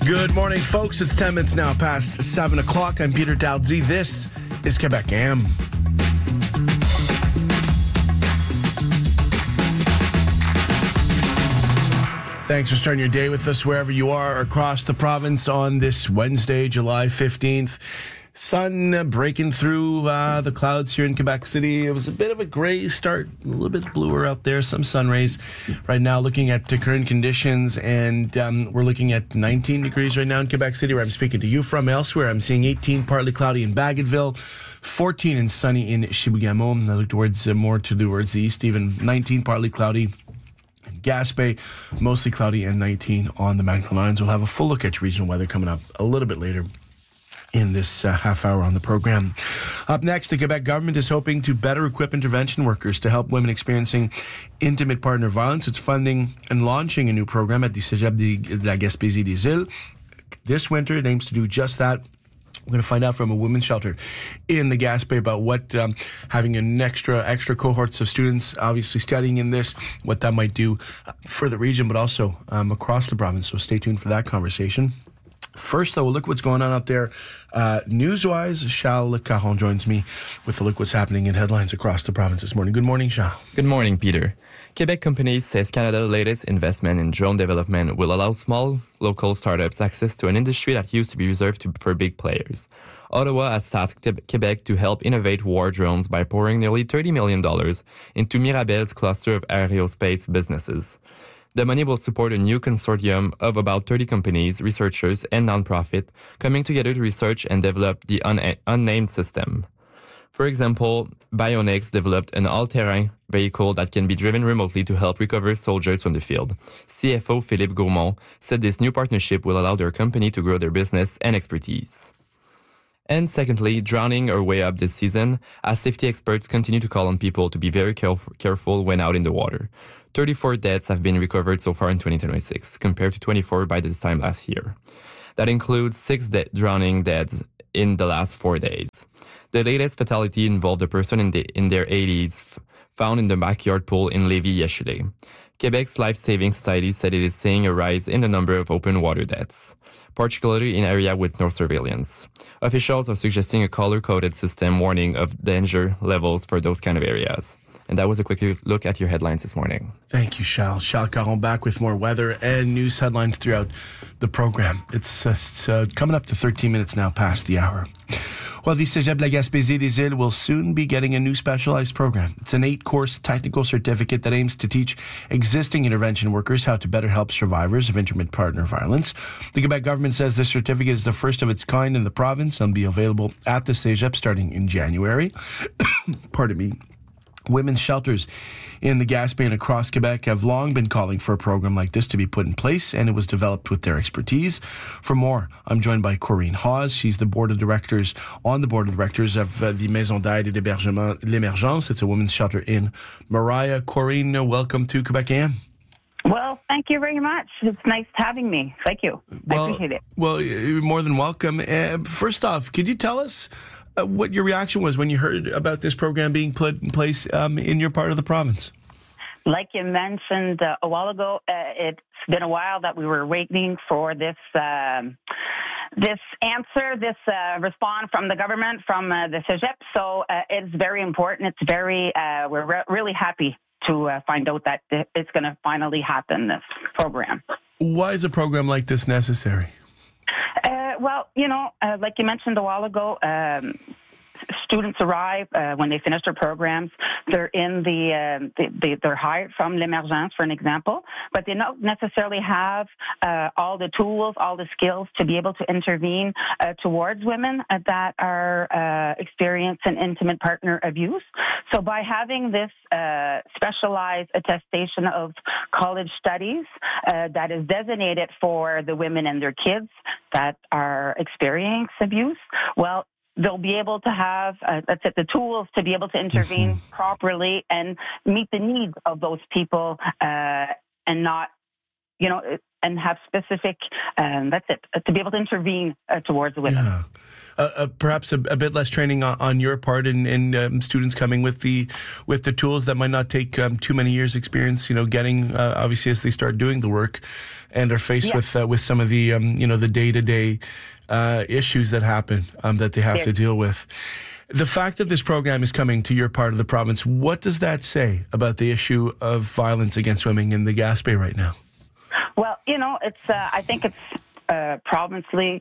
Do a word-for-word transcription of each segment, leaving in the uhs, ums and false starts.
Good morning, folks. It's ten minutes now past seven o'clock. I'm Peter Dowdsy. This is Quebec Am. Thanks for starting your day with us wherever you are across the province on this Wednesday, July fifteenth. Sun breaking through uh, the clouds here in Quebec City. It was a bit of a gray start, a little bit bluer out there, some sun rays. Right now, looking at the current conditions, and um, we're looking at nineteen degrees right now in Quebec City, where I'm speaking to you from. Elsewhere, I'm seeing eighteen, partly cloudy in Bagotville, fourteen and sunny in Chibougamau. I look towards uh, more towards the east, even nineteen, partly cloudy. Gaspé, mostly cloudy, and nineteen on the Magdalen Islands. We'll have a full look at regional weather coming up a little bit later in this uh, half hour on the program. Up next, the Quebec government is hoping to better equip intervention workers to help women experiencing intimate partner violence. It's funding and launching a new program at the Cégep de la Gaspésie des Îles. This winter, it aims to do just that. We're going to find out from a women's shelter in the Gaspé about what um, having an extra extra cohorts of students obviously studying in this, what that might do for the region, but also um, across the province. So stay tuned for that conversation. First, though, we'll look what's going on out there. Uh, news-wise, Charles Caron joins me with a look what's happening in headlines across the province this morning. Good morning, Charles. Good morning, Peter. Quebec Companies says Canada's latest investment in drone development will allow small local startups access to an industry that used to be reserved to, for big players. Ottawa has tasked Quebec to help innovate war drones by pouring nearly thirty million dollars into Mirabel's cluster of aerospace businesses. The money will support a new consortium of about thirty companies, researchers, and nonprofit coming together to research and develop the un- unnamed system. For example, Bionix developed an all-terrain vehicle that can be driven remotely to help recover soldiers from the field. C F O Philippe Gaumont said this new partnership will allow their company to grow their business and expertise. And secondly, drowning our way up this season, as safety experts continue to call on people to be very caref- careful when out in the water. thirty-four deaths have been recovered so far in twenty twenty-six, compared to twenty-four by this time last year. That includes six de- drowning deaths in the last four days. The latest fatality involved a person in, the, in their eighties f- found in the backyard pool in Lévis yesterday. Quebec's Life Saving Society said it is seeing a rise in the number of open water deaths, particularly in areas with no surveillance. Officials are suggesting a color-coded system warning of danger levels for those kind of areas. And that was a quick look at your headlines this morning. Thank you, Charles. Charles Caron back with more weather and news headlines throughout the program. It's just uh, coming up to thirteen minutes now past the hour. Well, the Cégep de la Gaspésie des Îles will soon be getting a new specialized program. It's an eight-course technical certificate that aims to teach existing intervention workers how to better help survivors of intimate partner violence. The Quebec government says this certificate is the first of its kind in the province and will be available at the Cégep starting in January. Pardon me. Women's shelters in the Gaspé and across Quebec have long been calling for a program like this to be put in place, and it was developed with their expertise. For more, I'm joined by Corinne Hawes. She's the board of directors, on the board of directors of uh, the Maison d'Aide et d'Hébergement L'Émergence. It's a women's shelter in Mariah. Corinne, welcome to Quebec A M. Well, thank you very much. It's nice having me. Thank you. Well, I appreciate it. Well, you're more than welcome. Uh, first off, could you tell us Uh, what your reaction was when you heard about this program being put in place um, in your part of the province? Like you mentioned uh, a while ago, uh, it's been a while that we were waiting for this um, this answer, this uh, response from the government, from uh, the Cégep. So uh, it's very important. It's very, uh, we're re- really happy to uh, find out that it's going to finally happen, this program. Why is a program like this necessary? Uh, well, you know, uh, like you mentioned a while ago, um, students arrive uh, when they finish their programs. They're in the, uh, they, they, they're hired from L'Émergence, for an example, but they don't necessarily have uh, all the tools, all the skills to be able to intervene uh, towards women uh, that are uh, experiencing intimate partner abuse. So by having this uh, specialized attestation of college studies uh, that is designated for the women and their kids that are experiencing abuse, well, they'll be able to have, uh, that's it, the tools to be able to intervene mm-hmm. properly and meet the needs of those people uh, and not you know, and have specific, um, that's it, to be able to intervene uh, towards the women. Yeah. Uh, uh, perhaps a, a bit less training on, on your part, and, and um, students coming with the with the tools that might not take um, too many years' experience. You know, getting uh, obviously as they start doing the work, and are faced Yeah. with uh, with some of the um, you know the day to day issues that happen um, that they have Yeah. to deal with. The fact that this program is coming to your part of the province, what does that say about the issue of violence against women in the Gaspé right now? Well, you know, it's. Uh, I think it's uh, provincially.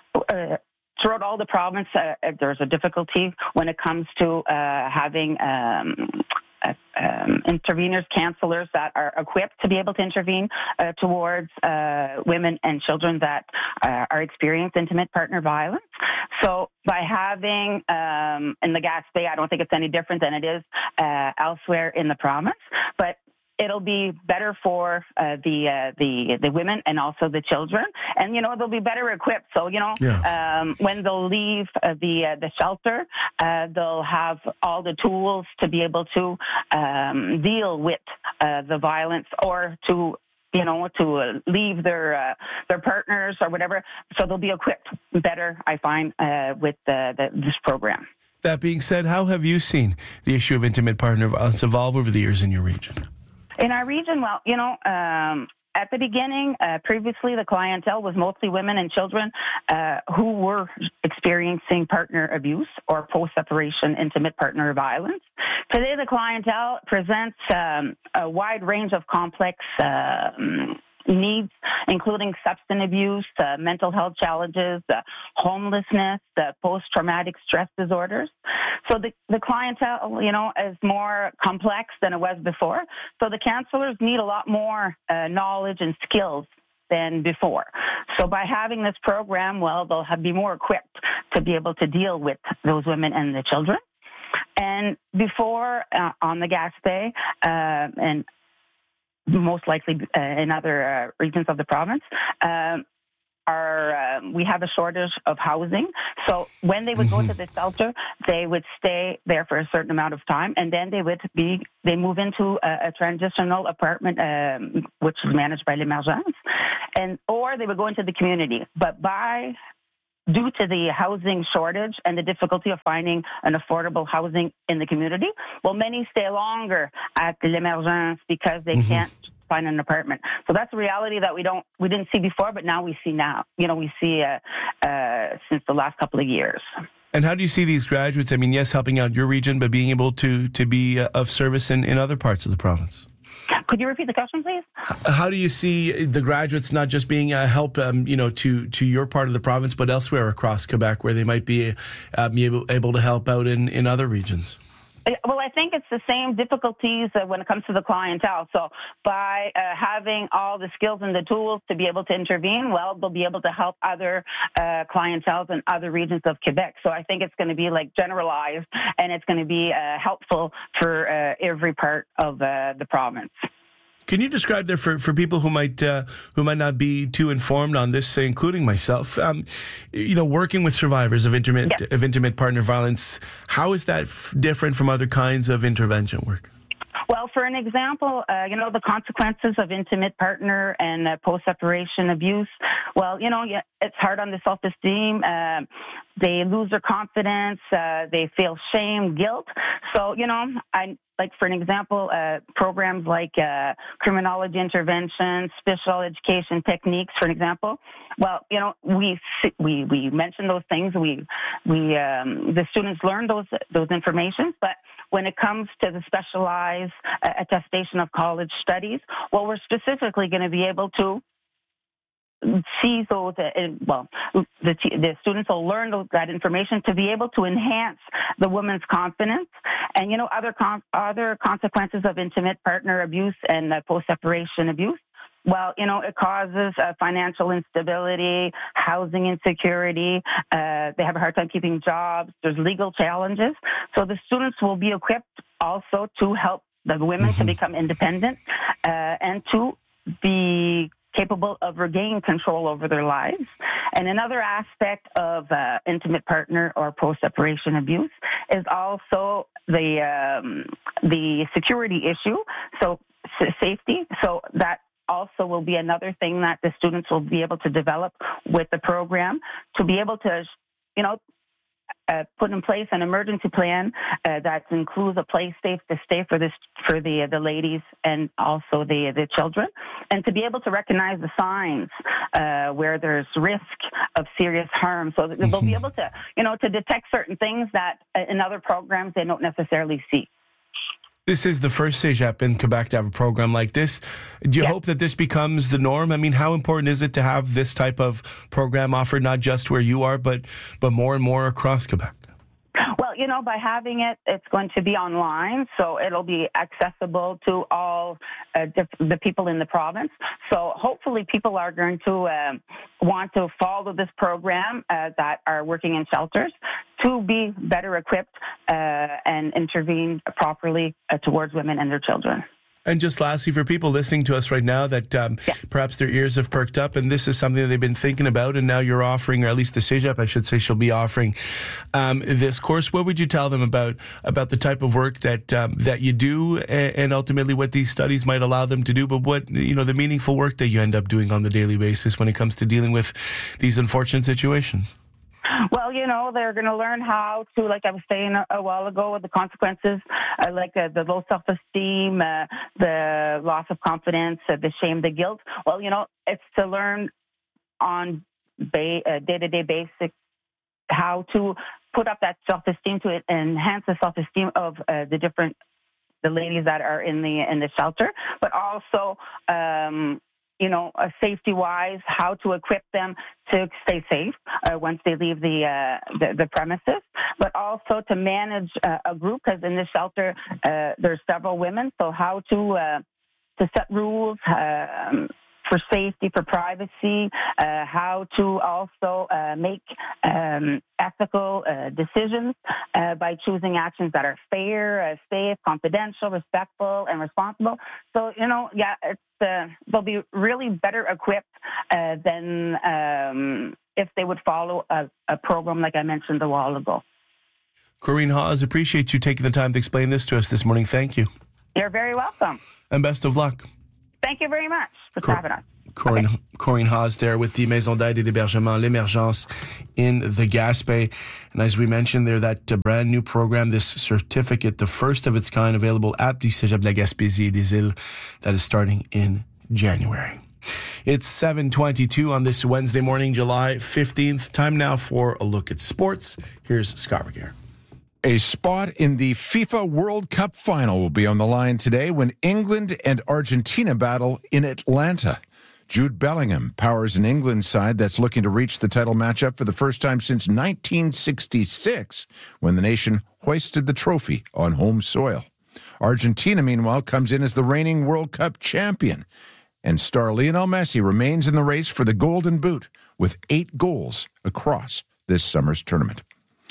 Uh, Throughout all the province, uh, there's a difficulty when it comes to uh, having um, uh, um, interveners, counselors that are equipped to be able to intervene uh, towards uh, women and children that uh, are experiencing intimate partner violence. So by having um, in the Gaspé, I don't think it's any different than it is uh, elsewhere in the province, but it'll be better for uh, the uh, the the women and also the children, and you know they'll be better equipped. So you know Yeah. um, when they'll leave uh, the uh, the shelter, uh, they'll have all the tools to be able to um, deal with uh, the violence or to you know to uh, leave their uh, their partners or whatever. So they'll be equipped better, I find, uh, with the, the, this program. That being said, how have you seen the issue of intimate partner violence evolve over the years in your region? In our region, well, you know, um, at the beginning, uh, previously the clientele was mostly women and children uh, who were experiencing partner abuse or post-separation intimate partner violence. Today, the clientele presents um, a wide range of complex uh, needs, including substance abuse, uh, mental health challenges, uh, homelessness, uh, post-traumatic stress disorders. So the, the clientele, you know, is more complex than it was before. So the counselors need a lot more uh, knowledge and skills than before. So by having this program, well, they'll have, be more equipped to be able to deal with those women and the children. And before, uh, on the Gaspé, uh, and most likely uh, in other uh, regions of the province, um, are uh, we have a shortage of housing. So when they would Mm-hmm. go to the shelter, they would stay there for a certain amount of time, and then they would be they move into a, a transitional apartment, um, which is managed by L'Emergence, and or they would go into the community. But by Due to the housing shortage and the difficulty of finding an affordable housing in the community, well, many stay longer at L'Emergence because they Mm-hmm. can't find an apartment. So that's a reality that we don't, we didn't see before, but now we see now. You know, we see uh, uh, since the last couple of years. And how do you see these graduates, I mean, yes, helping out your region, but being able to, to be uh, of service in, in other parts of the province? Could you repeat the question, please? How do you see the graduates not just being a help, um, you know, to, to your part of the province, but elsewhere across Quebec, where they might be, uh, be able, able to help out in, in other regions? Well, I think it's the same difficulties uh, when it comes to the clientele. So by uh, having all the skills and the tools to be able to intervene, well, they'll be able to help other uh, clienteles in other regions of Quebec. So I think it's going to be like generalized, and it's going to be uh, helpful for uh, every part of uh, the province. Can you describe there for, for people who might uh, who might not be too informed on this, including myself, um, you know, working with survivors of intimate Yeah. of intimate partner violence, how is that f- different from other kinds of intervention work? Well, for an example, uh, you know, the consequences of intimate partner and uh, post-separation abuse, well, you know, yeah, it's hard on the self-esteem. Uh, they lose their confidence. Uh, they feel shame, guilt. So, you know, I like, for an example, uh, programs like uh, criminology intervention, special education techniques, for an example. Well, you know, we we we mention those things. We we um, the students learn those those information, but when it comes to the specialized uh, attestation of college studies, well, we're specifically going to be able to see those, uh, well, the, the students will learn those, that information to be able to enhance the woman's confidence. And, you know, other con- other consequences of intimate partner abuse and uh, post-separation abuse, well, you know, it causes uh, financial instability, housing insecurity. Uh, they have a hard time keeping jobs. There's legal challenges. So the students will be equipped also to help the women mm-hmm. to become independent uh, and to be capable of regaining control over their lives. And another aspect of uh, intimate partner or post-separation abuse is also the um, the security issue. So s- safety. So that also will be another thing that the students will be able to develop with the program, to be able to, you know, Uh, put in place an emergency plan uh, that includes a place safe to stay for this for the the ladies and also the the children, and to be able to recognize the signs uh, where there's risk of serious harm, so that they'll be able to, you know, to detect certain things that uh, in other programs they don't necessarily see. This is the first Cégep in Quebec to have a program like this. Do you yeah. hope that this becomes the norm? I mean, how important is it to have this type of program offered, not just where you are, but but more and more across Quebec? Well, you know, by having it, it's going to be online, so it'll be accessible to all uh, diff- the people in the province. So hopefully people are going to uh, want to follow this program uh, that are working in shelters to be better equipped uh, and intervene properly uh, towards women and their children. And just lastly, for people listening to us right now that um, yeah. perhaps their ears have perked up and this is something that they've been thinking about and now you're offering, or at least the Cégep, I should say, she'll be offering um, this course, what would you tell them about about the type of work that um, that you do and, and ultimately what these studies might allow them to do, but what, you know, the meaningful work that you end up doing on the daily basis when it comes to dealing with these unfortunate situations? Well, you know, they're going to learn how to, like I was saying a, a while ago, the consequences, uh, like uh, the low self-esteem, uh, the loss of confidence, uh, the shame, the guilt. Well, you know, it's to learn on ba- uh, day-to-day basic how to put up that self-esteem, to enhance the self-esteem of uh, the different the ladies that are in the in the shelter, but also. Um, you know, uh, safety-wise, how to equip them to stay safe uh, once they leave the, uh, the the premises, but also to manage uh, a group, because in the shelter uh, there's several women, so how to uh, to set rules um, for safety, for privacy, uh, how to also uh, make um, ethical uh, decisions uh, by choosing actions that are fair, uh, safe, confidential, respectful, and responsible. So, you know, yeah, it's, uh, they'll be really better equipped uh, than um, if they would follow a, a program like I mentioned a while ago. Corinne Hawes, appreciate you taking the time to explain this to us this morning. Thank you. You're very welcome. And best of luck. Thank you very much for Cor- having us. Corinne, okay. Corinne Hawes there with the Maison d'aide et d'hébergement L'Emergence in the Gaspé. And as we mentioned there, that uh, brand new program, this certificate, the first of its kind, available at the Cégep de la Gaspésie et des Îles, that is starting in January. It's seven twenty-two on this Wednesday morning, July fifteenth. Time now for a look at sports. Here's Scott Regier. A spot in the FIFA World Cup final will be on the line today when England and Argentina battle in Atlanta. Jude Bellingham powers an England side that's looking to reach the title matchup for the first time since nineteen sixty-six, when the nation hoisted the trophy on home soil. Argentina, meanwhile, comes in as the reigning World Cup champion, and star Lionel Messi remains in the race for the Golden Boot with eight goals across this summer's tournament.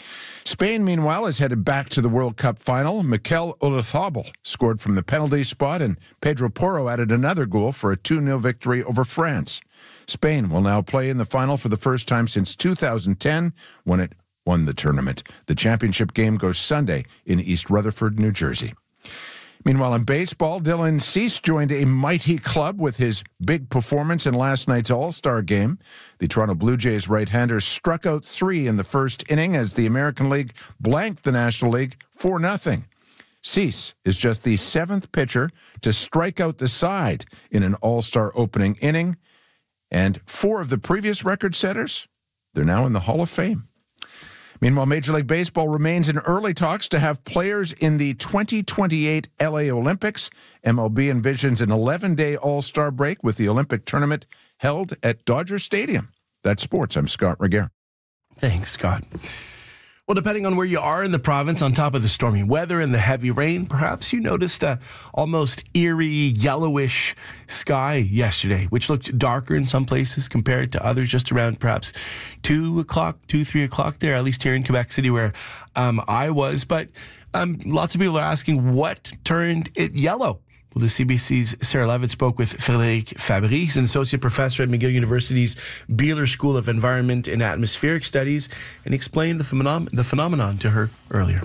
Spain, meanwhile, is headed back to the World Cup final. Mikel Oyarzabal scored from the penalty spot, and Pedro Porro added another goal for a two nil victory over France. Spain will now play in the final for the first time since two thousand ten, when it won the tournament. The championship game goes Sunday in East Rutherford, New Jersey. Meanwhile, in baseball, Dylan Cease joined a mighty club with his big performance in last night's All-Star game. The Toronto Blue Jays right-hander struck out three in the first inning as the American League blanked the National League four nothing. Cease is just the seventh pitcher to strike out the side in an All-Star opening inning, and four of the previous record setters, they're now in the Hall of Fame. Meanwhile, Major League Baseball remains in early talks to have players in the twenty twenty-eight L A Olympics. M L B envisions an eleven-day All-Star break with the Olympic tournament held at Dodger Stadium. That's sports. I'm Scott Regier. Thanks, Scott. Well, depending on where you are in the province, on top of the stormy weather and the heavy rain, perhaps you noticed a almost eerie, yellowish sky yesterday, which looked darker in some places compared to others, just around perhaps two o'clock, two, three o'clock there, at least here in Quebec City where um, I was. But um, lots of people are asking what turned it yellow. Well, the C B C's Sarah Levitt spoke with Frédéric Fabry. He's an associate professor at McGill University's Beeler School of Environment and Atmospheric Studies, and explained the, phenom- the phenomenon to her earlier.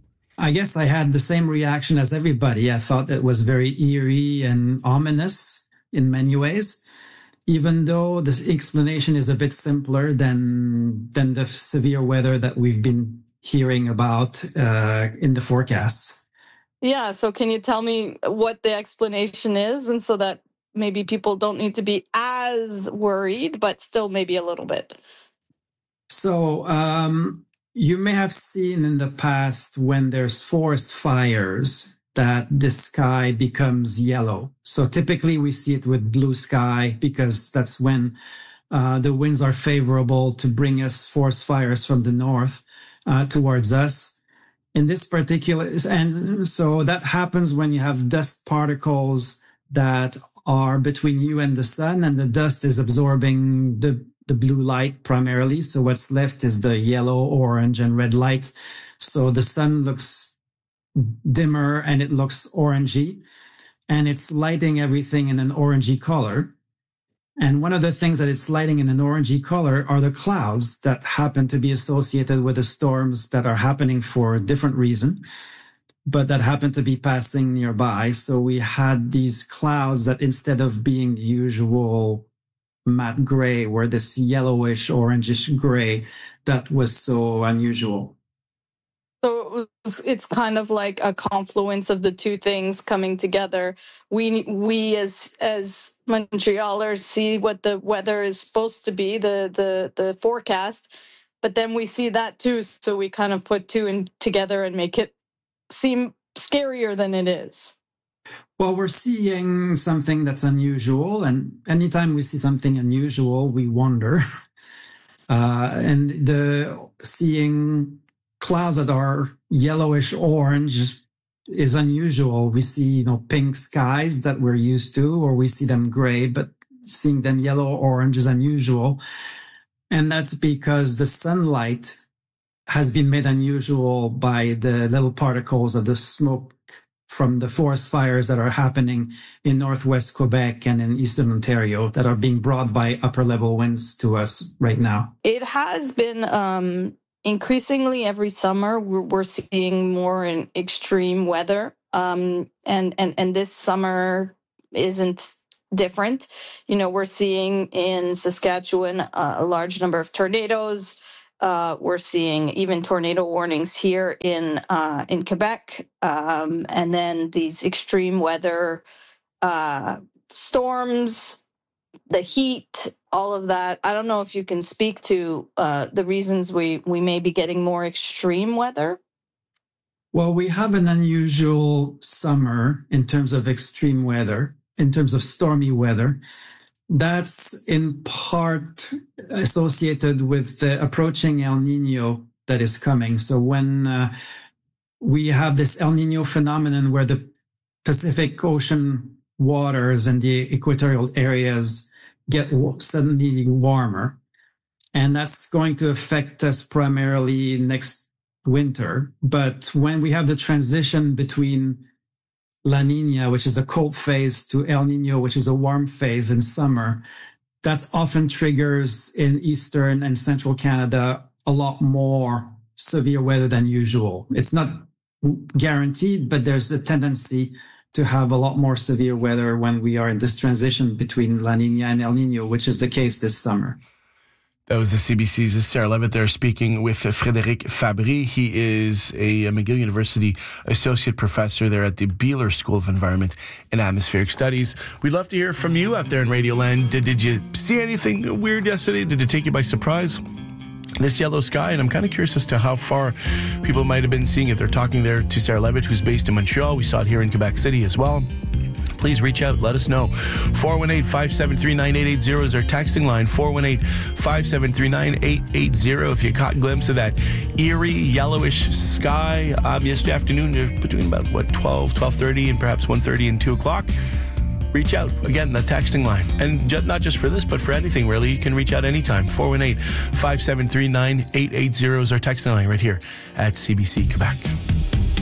I guess I had the same reaction as everybody. I thought it was very eerie and ominous. in many ways, even though the explanation is a bit simpler than than the severe weather that we've been hearing about uh, in the forecasts. Yeah, so can you tell me what the explanation is, and so that maybe people don't need to be as worried, but still maybe a little bit? So um, you may have seen in the past when there's forest fires that the sky becomes yellow. So typically we see it with blue sky because that's when uh, the winds are favorable to bring us forest fires from the north uh, towards us. In this particular, and so that happens when you have dust particles that are between you and the sun, and the dust is absorbing the, the blue light primarily. So what's left is the yellow, orange, and red light. So the sun looks dimmer and it looks orangey, and it's lighting everything in an orangey color. And one of the things that it's lighting in an orangey color are the clouds that happen to be associated with the storms that are happening for a different reason, but that happen to be passing nearby. So we had these clouds that, instead of being the usual matte gray, were this yellowish, orangish gray that was so unusual. So it's kind of like a confluence of the two things coming together. We we as as Montrealers see what the weather is supposed to be, the the the forecast, but then we see that too. So we kind of put two in together and make it seem scarier than it is. Well, we're seeing something that's unusual, and anytime we see something unusual, we wonder. Uh, and the seeing clouds that are yellowish orange is unusual. We see, you know, pink skies that we're used to, or we see them gray, but seeing them yellow or orange is unusual. And that's because the sunlight has been made unusual by the little particles of the smoke from the forest fires that are happening in northwest Quebec and in eastern Ontario that are being brought by upper level winds to us right now. It has been um increasingly every summer we're, we're seeing more in extreme weather, um, and and and this summer isn't different. You know, we're seeing in Saskatchewan uh, a large number of tornadoes. Uh, we're seeing even tornado warnings here in uh, in Quebec, um, and then these extreme weather uh, storms, the heat, all of that. I don't know if you can speak to uh, the reasons we, we may be getting more extreme weather. Well, we have an unusual summer in terms of extreme weather, in terms of stormy weather. That's in part associated with the approaching El Nino that is coming. So when uh, we have this El Nino phenomenon where the Pacific Ocean waters and the equatorial areas get suddenly warmer, and that's going to affect us primarily next winter. But when we have the transition between La Nina, which is the cold phase, to El Nino, which is the warm phase in summer, that often triggers in eastern and central Canada a lot more severe weather than usual. It's not guaranteed, but there's a tendency to have a lot more severe weather when we are in this transition between La Nina and El Nino, which is the case this summer. That was the C B C's Sarah Levitt there speaking with Frédéric Fabry. He is a McGill University Associate Professor there at the Beeler School of Environment and Atmospheric Studies. We'd love to hear from you out there in Radioland. Did, did you see anything weird yesterday? Did it take you by surprise? This yellow sky, and I'm kind of curious as to how far people might have been seeing it. They're talking there to Sarah Levitt, who's based in Montreal. We saw it here in Quebec City as well. Please reach out. Let us know. four one eight, five seven three, nine eight eight zero is our texting line. four one eight, five seven three, nine eight eight zero. If you caught a glimpse of that eerie, yellowish sky um, yesterday afternoon between about, what, twelve, twelve thirty and perhaps one thirty and two o'clock, reach out. Again, the texting line. And ju- not just for this, but for anything, really. You can reach out anytime. four one eight, five seven three, nine eight eight zero is our texting line right here at C B C Quebec.